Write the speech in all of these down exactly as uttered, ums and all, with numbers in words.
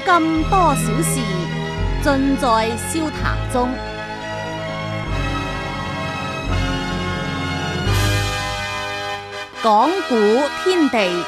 咁多小事，盡在笑談中。講古天地，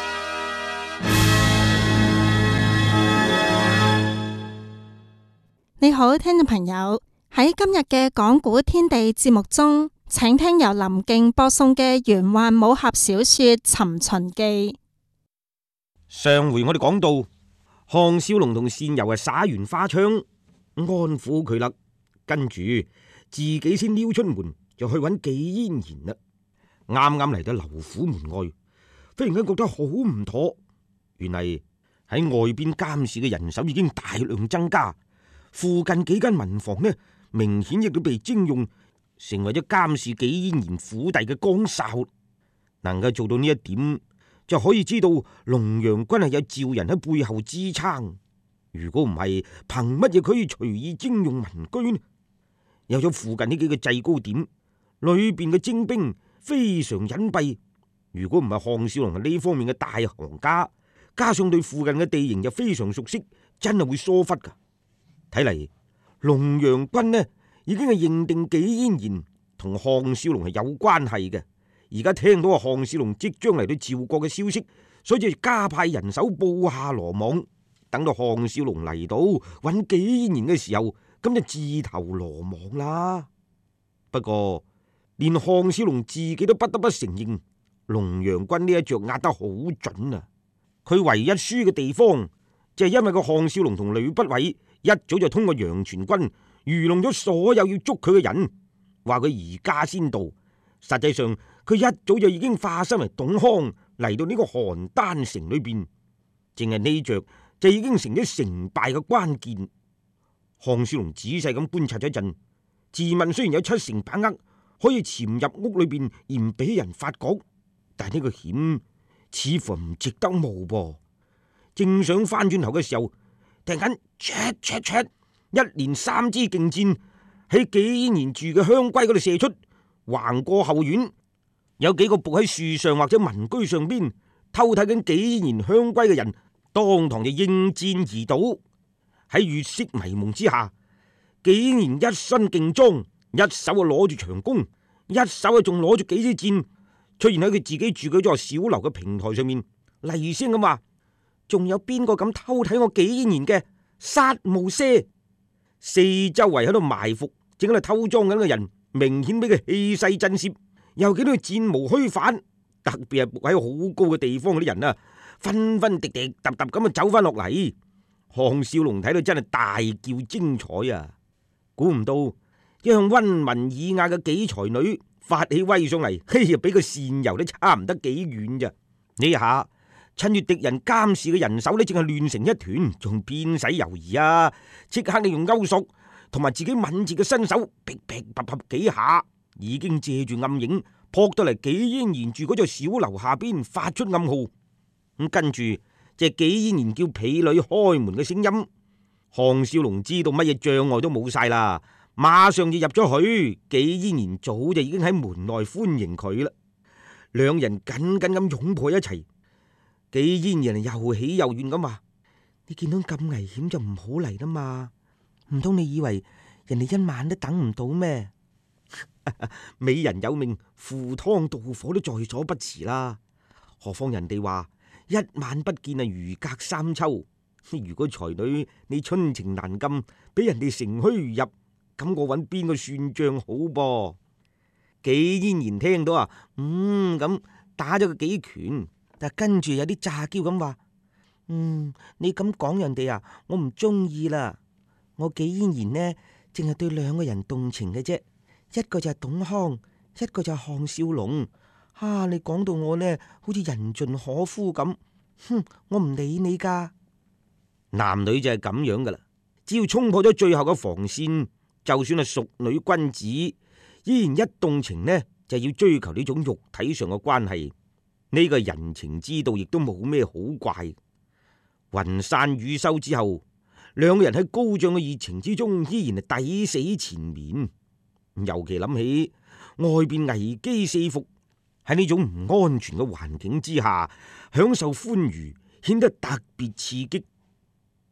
你好，聽眾朋友，喺今日嘅講古天地節目中，請聽由林敬播送嘅玄幻武俠小說《尋秦記》。 上回我哋講到，項少龍同善柔啊耍完花槍，安撫佢啦，跟住自己先溜出門，就去揾紀嫣然啦。啱啱嚟到劉府門外，忽然間覺得好唔妥，原嚟喺外邊監視嘅人手已經大量增加，附近幾間民房呢，明顯亦都被徵用，成為咗監視紀嫣然府邸嘅崗哨。能夠做到呢一點，就可以知道龍陽軍係有趙人喺背後支撐。如果唔係，憑乜嘢可以隨意徵用民居呢？有咗附近呢幾個制高點，裏邊嘅徵兵非常隱蔽。如果唔係項少龍係呢方面嘅大行家，加上對附近嘅地形又非常熟悉，真係會疏忽噶。睇嚟龍陽軍呢已經係認定紀嫣然同項少龍係有關係嘅。而家聽到啊項少龍即將嚟到趙國嘅消息，所以就加派人手布下羅網，等到項少龍嚟到揾紀嫣然嘅時候，咁就自投羅網啦。不過連項少龍自己都不得不承認，龍陽軍呢一着壓得好準啊！佢唯一輸嘅地方就係因為個項少龍同呂不韋一早就通過楊全軍愚弄咗所有要捉佢嘅人，話佢而家先到，實際上佢一早就已經化身為董康嚟到呢個邯鄲城裏邊，淨係呢着就已經成咗成敗嘅關鍵。項少龍仔細咁觀察咗一陣，自問雖然有七成把握可以潛入屋裏邊而唔俾人發覺，但係呢個險似乎唔值得冒噃。正想翻轉頭嘅時候，突然間唰唰唰，一連三支勁箭喺紀嫣然住嘅香閨嗰度射出，橫過後院，有幾個伏喺樹上或者民居上邊偷睇緊紀嫣然香閨嘅人，當堂就應箭而倒。喺月色迷蒙之下，紀嫣然一身勁裝，一手啊攞住長弓，一手啊仲攞住幾支箭，出現喺佢自己住嗰座小樓嘅平台上面，厲聲咁話：仲有邊個敢偷睇我紀嫣然嘅？殺無赦！四周圍喺度埋伏，正喺度偷裝緊嘅人，明顯俾佢氣勢震懾，又見到佢戰無虛發，特別係伏喺好高嘅地方嗰啲人啊，紛紛滴滴揼揼咁啊走翻落嚟。項少龍睇到真係大叫精彩啊！估唔到一向溫文爾雅嘅幾才女發起威上嚟，嘿呀，比個善柔都差唔得幾遠咋？呢下趁住敵人監視嘅人手呢，淨係亂成一團，仲邊使猶豫啊？即刻利用勾索同埋自己敏捷嘅身手，噼噼啪啪幾下，已經借住暗影撲到嚟紀嫣然住嗰座小樓下邊，發出暗號。咁跟住就係紀嫣然叫婢女開門嘅聲音。項少龍知道乜嘢障礙都冇晒啦，馬上就入咗去。紀嫣然早就已經喺門內歡迎佢啦，兩人緊緊咁擁抱一齊。紀嫣然又喜又怨咁話：你見到咁危險就唔好嚟啦嘛，唔通你以為人哋一晚都等唔到咩？美人有命，赴湯蹈火都在所不辭啦。何況人哋話一晚不見啊，如隔三秋。如果才女你春情難禁，俾人哋乘虛而入，咁我揾邊個算賬好噃？紀嫣然聽到啊，嗯咁打咗佢幾拳，但跟住有啲詐嬌咁話：嗯，你咁講人哋啊，我唔中意啦。我紀嫣然呢，淨係對兩個人動情嘅啫，一個就係董康，一個就係項少龍。啊，你講到我呢，好似人盡可夫咁，哼，我唔理你噶。男女就係咁樣噶啦，只要衝破咗最後嘅防線，就算係淑女君子，依然一動情呢，就要追求呢種肉體上嘅關係。呢個人情之道亦都冇咩好怪。雲散雨收之後，兩個人喺高漲嘅熱情之中，依然係抵死纏綿。尤其諗起外邊危機四伏，喺呢種唔安全嘅環境之下，享受歡愉顯得特別刺激。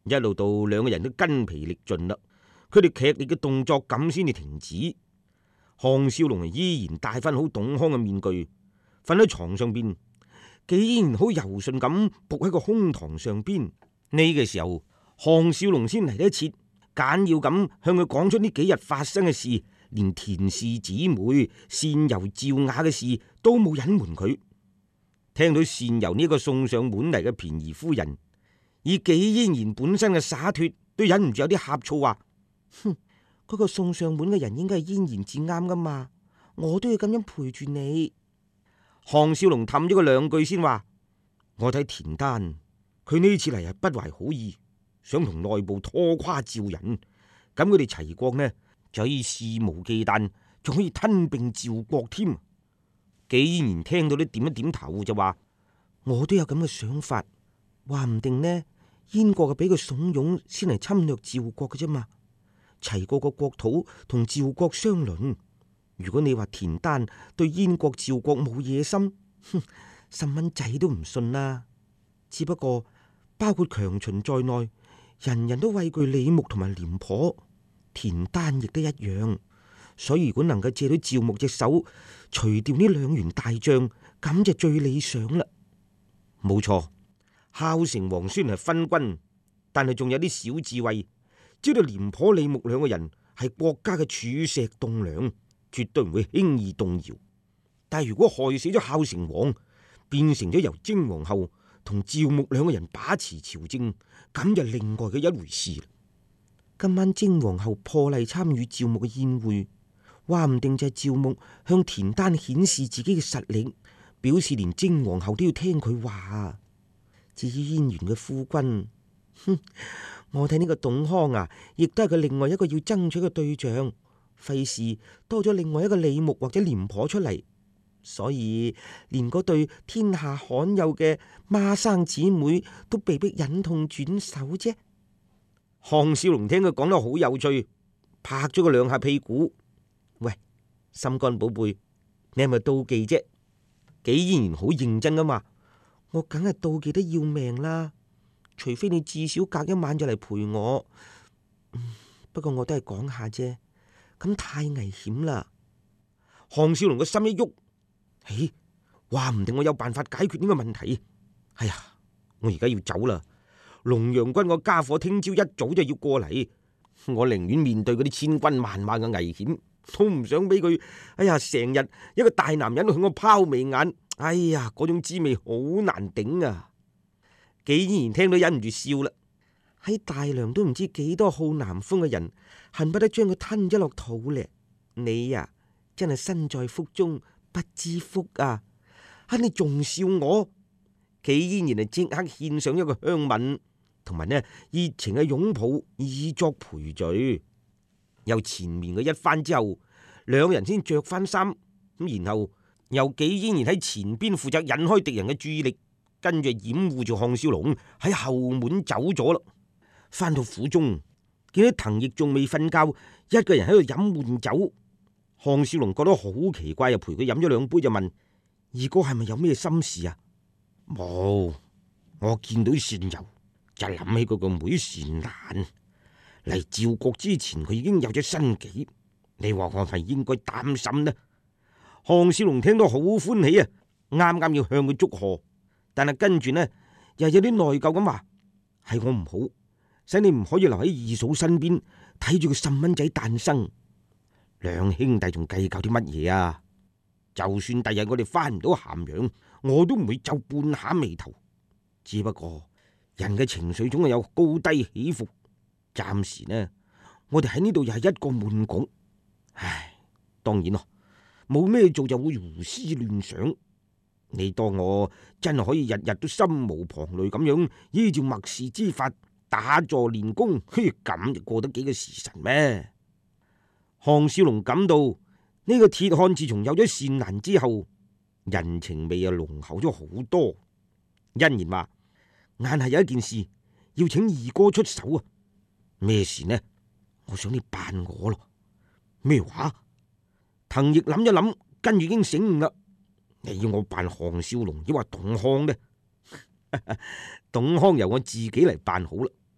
一路到兩個人都筋疲力盡啦，佢哋劇烈嘅動作咁先至停止。項少龍依然戴翻好董康嘅面具，瞓喺床上邊，既然好柔順咁伏喺個胸膛上邊。呢個時候，項少龍先嚟得切，簡要咁向佢講出呢幾日發生嘅事，連田氏姊妹善柔趙雅嘅事都冇隱瞞佢。聽到善柔呢個送上門嚟嘅便宜夫人，以紀嫣然本身嘅灑脫，都忍唔住有啲呷醋話：哼，嗰個送上門嘅人應該係嫣然至啱噶嘛，我都要咁樣陪住你。項少龍氹咗佢兩句先話：我睇田丹佢呢次嚟係不懷好意，想同內部拖垮趙人，咁佢哋齊國呢就可以肆無忌憚，仲可以吞併趙國添。紀嫣然聽到都點一點頭就話：我都有咁嘅想法，話唔定呢燕國係俾佢慫恿先嚟侵略趙國嘅啫嘛。齊國個國土同趙國相鄰，如果你話田丹對燕國趙國冇野心，哼，十蚊仔都唔信啦。只不過包括強秦在內，人人都畏懼李牧同埋廉頗，田丹亦都一樣。所以如果能夠借到趙牧隻手，除掉呢兩員大將，咁就最理想啦。冇錯，孝成王雖然係昏君，但係仲有啲小智慧，知道廉頗、李牧兩個人係國家嘅柱石棟梁，絕對唔會輕易動搖。但係如果害死咗孝成王，變成咗由征皇后同趙牧兩個人把持朝政，咁就另外嘅一回事啦。今晚征皇后破例參與趙牧嘅宴會，話唔定就係趙牧向田丹顯示自己嘅實力，表示連征皇后都要聽佢話。至於燕元嘅夫君，哼，我睇呢個董康啊，亦都係佢另外一個要爭取嘅對象，費事多咗另外一個李牧或者廉頗出嚟，所以連嗰對天下罕有嘅孖生姊妹都被迫忍痛轉手啫。項少龍聽佢講得好有趣，拍咗佢兩下屁股。喂，心肝寶貝，你係咪妒忌啫？紀嫣然好認真噶嘛，我梗係妒忌得要命啦。除非你至少隔一晚就嚟陪我，嗯，不過我都係講下啫，咁太危險啦。項少龍個心一喐，嘿，話唔定我有辦法解決呢個問題。哎呀，我而家要走啦，龍陽君個家伙聽朝一早就要過嚟，我寧願面對嗰啲千軍萬馬嘅危險，都唔想俾佢，哎呀，成日一個大男人向我拋眉眼，哎呀，嗰種滋味好難頂啊！紀嫣然聽到忍唔住笑啦，喺大梁都唔知幾多好南風嘅人，恨不得將佢吞咗落肚咧。你呀、啊，真係身在福中不知福啊！啊，你仲笑我？紀嫣然啊，即刻獻上一個香吻，同埋呢熱情嘅擁抱，以作賠罪。由前面嘅一番之後，兩人先着翻衫，咁然後由紀嫣然喺前邊負責引開敵人嘅注意力，跟住掩護住項少龍喺後門走咗啦。翻到府中，見到滕奕仲未瞓覺，一個人喺度飲悶酒。項少龍覺得好奇怪，又陪佢飲咗兩杯，就問：二哥係咪有咩心事啊？冇，我見到善柔就諗起佢個妹善蘭嚟趙國之前，佢已經有咗身紀，你話我係咪應該擔心呢？項少龍聽到好歡喜啊，啱啱要向佢祝賀，但係跟住呢又有啲內疚咁話：係我唔好，使你唔可以留喺二嫂身邊睇住個細蚊仔誕生。兩兄弟仲計較啲乜嘢啊？就算第日我哋翻唔到咸陽，我都唔會皺半下眉頭。只不過人嘅情緒總係有高低起伏，暫時呢，我哋喺呢度又係一個悶局。唉，當然咯，冇咩做就會胡思亂想。你當我真係可以日日都心無旁騾咁樣依照默示之法打坐練功，嘿，咁就過得幾個時辰咩？項少龍感到呢個鐵漢自從有咗善蘭之後，人情味啊濃厚咗好多。欣然話：硬係有一件事要請二哥出手啊！咩事呢？我想你扮我咯。咩話？滕奕諗一諗，跟住已經醒悟啦。你要我扮項少龍，抑或董康呢？董康由我自己嚟扮好啦。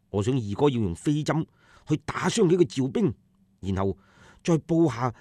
我想二哥要用飛針去打傷幾個趙兵，然後再布下